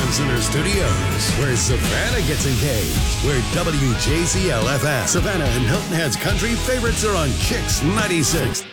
Center Studios, where Savannah gets engaged, where WJZL-FM, Savannah and Hilton Head's country favorites are on Kicks 96.